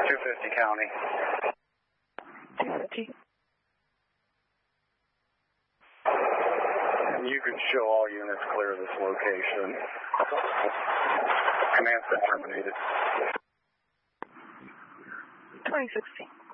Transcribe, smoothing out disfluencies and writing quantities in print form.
250 County. 250. And you can show all units clear of this location. Command set terminated. 2060.